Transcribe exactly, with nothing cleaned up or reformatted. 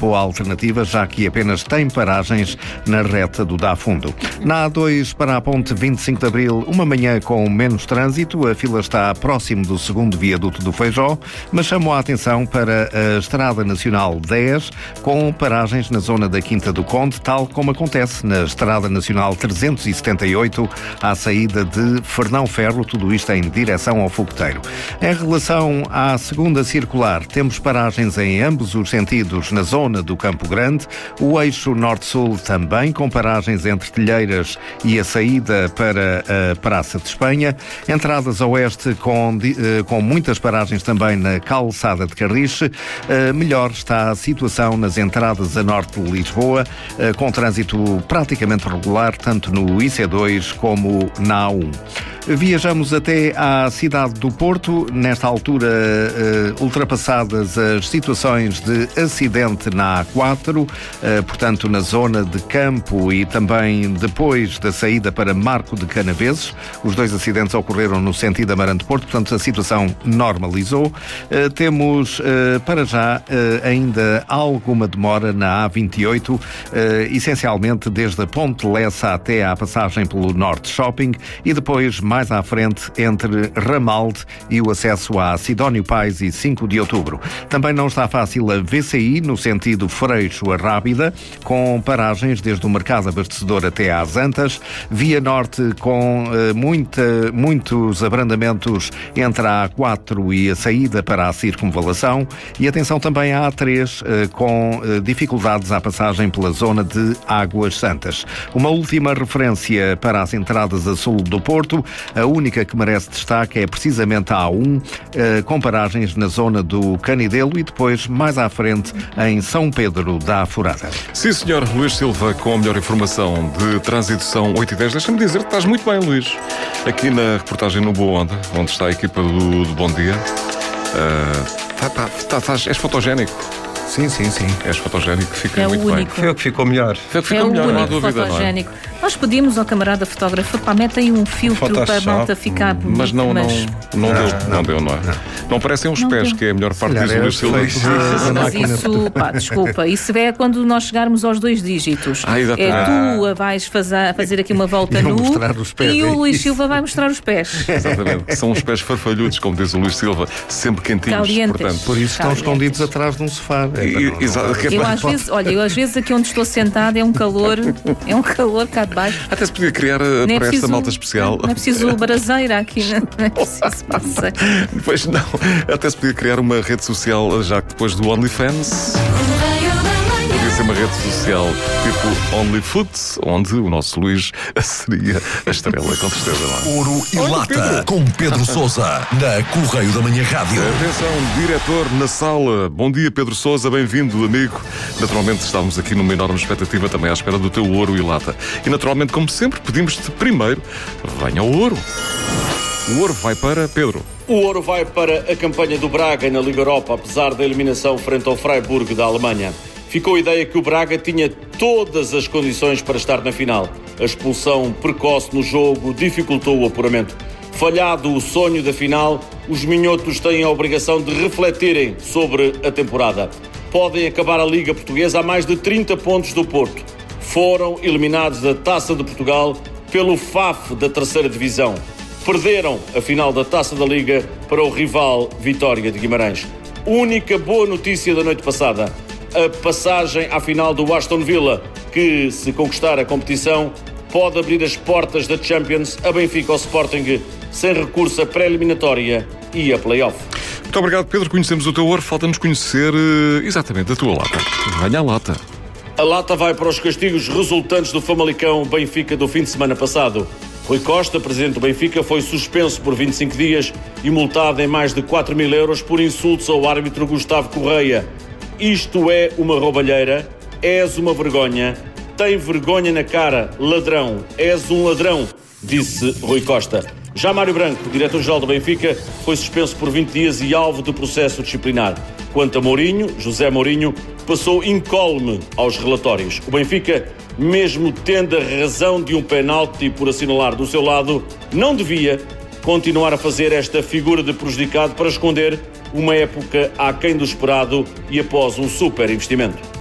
boa alternativa, já que apenas tem paragens na reta do Dá Fundo. Na A dois para a ponte vinte e cinco de Abril, uma manhã com menos trânsito, a fila está próximo do segundo viaduto do Feijó, mas chamo a atenção para a Estrada Nacional dez, com paragens na zona da Quinta do Conde, tal como acontece na Estrada Nacional trezentos e setenta e oito, à saída de Fernão Ferro, tudo isto em direção ao Fogoteiro. Em relação à segunda circular, temos paragens em ambos os sentidos na zona do Campo Grande, o eixo norte-sul também com paragens entre Telheiras e a saída para a Praça de Espanha, entradas a oeste com, com muitas paragens também na Calçada de Carriche. Melhor está a situação nas entradas a norte de Lisboa, com trânsito praticamente regular, tanto no I C dois como na A um. Viajamos até à cidade do Porto, nesta altura uh, ultrapassadas as situações de acidente na A quatro, uh, portanto na zona de Campo e também depois da saída para Marco de Canaveses. Os dois acidentes ocorreram no sentido Amarante-Porto, portanto a situação normalizou. Uh, temos uh, para já uh, ainda alguma demora na A vinte e oito, uh, essencialmente desde a Ponte Lessa até à passagem pelo Norte Shopping e depois mais à frente entre Ramalde e o acesso a Sidónio Pais e cinco de outubro. Também não está fácil a V C I no sentido Freixo a Rábida, com paragens desde o Mercado Abastecedor até às Antas, Via Norte com uh, muita, muitos abrandamentos entre a A quatro e a saída para a Circunvalação e atenção também à A três uh, com uh, dificuldades à passagem pela zona de Águas Santas. Uma última referência para as entradas a sul do Porto. A única que merece destaque é precisamente a A um, eh, com paragens na zona do Canidelo e depois, mais à frente, em São Pedro da Afurada. Sim, senhor. Luís Silva, com a melhor informação de trânsito, são oito e dez. Deixa-me dizer que estás muito bem, Luís. Aqui na reportagem no Boa Onda, onde está a equipa do, do Bom Dia. Uh, tá, tá, tá, tá, és fotogénico. Sim, sim, sim. És fotogénico, fica é muito único. bem. Foi o que ficou melhor. Foi o que É ficou o melhor, não há único dúvida, fotogénico. não é? Nós pedimos ao camarada fotógrafo, pá, mete aí um filtro Photoshop. para a malta ficar bonito. Mas não, mas... não, não, Não, deu, não, não. deu, não é? Não, não parecem uns Não pés, deu. que é a melhor parte Calhar disso, é Luís Silva. feito de- Ah, da mas máquina. isso, pá, desculpa, isso é quando nós chegarmos aos dois dígitos. Ah, exatamente. É tu a vais fazer, fazer aqui uma volta E eu nu mostrar os pés, e é o Luís isso. Silva vai mostrar os pés. Exatamente. São uns pés farfalhudos, como diz o Luís Silva, sempre quentinhos. Calientes. Portanto, Por isso estão Calientes. escondidos atrás de um sofá. É, E- para não- exato, que é Eu para- às vezes, olha, eu às vezes aqui onde estou sentada é um calor, é um calor cá de baixo. Até se podia criar uh, Nem é para esta preciso- malta especial. Não é preciso braseira aqui, não é preciso braseira. Pois não, até se podia criar uma rede social, já que depois do OnlyFans. Podia ser uma rede social tipo OnlyFoods, onde o nosso Luís seria a estrela, com certeza, não é? Ouro e Olha, Lata, Pedro. com Pedro Sousa, na Correio da Manhã Rádio. Atenção, diretor na sala. Bom dia, Pedro Sousa, bem-vindo, amigo. Naturalmente estávamos aqui numa enorme expectativa também à espera do teu ouro e lata. E naturalmente, como sempre, pedimos-te primeiro, venha o ouro. O ouro vai para Pedro. O ouro vai para a campanha do Braga na Liga Europa, apesar da eliminação frente ao Freiburg da Alemanha. Ficou a ideia que o Braga tinha todas as condições para estar na final. A expulsão precoce no jogo dificultou o apuramento. Falhado o sonho da final, os minhotos têm a obrigação de refletirem sobre a temporada. Podem acabar a Liga Portuguesa a mais de trinta pontos do Porto. Foram eliminados da Taça de Portugal pelo F A F da terceira Divisão. Perderam a final da Taça da Liga para o rival Vitória de Guimarães. Única boa notícia da noite passada: a passagem à final do Aston Villa, que, se conquistar a competição, pode abrir as portas da Champions a Benfica ou Sporting, sem recurso a pré-eliminatória e a play-off. Muito obrigado, Pedro. Conhecemos o teu ouro. Falta-nos conhecer uh, exatamente a tua lata. Venha a lata. A lata vai para os castigos resultantes do Famalicão Benfica do fim de semana passado. Rui Costa, presidente do Benfica, foi suspenso por vinte e cinco dias e multado em mais de quatro mil euros por insultos ao árbitro Gustavo Correia. Isto é uma roubalheira, és uma vergonha, tem vergonha na cara, ladrão, és um ladrão, disse Rui Costa. Já Mário Branco, diretor-geral do Benfica, foi suspenso por vinte dias e alvo de processo disciplinar. Quanto a Mourinho, José Mourinho, passou incólume aos relatórios. O Benfica, mesmo tendo a razão de um penalti por assinalar do seu lado, não devia continuar a fazer esta figura de prejudicado para esconder uma época aquém do esperado e após um super investimento.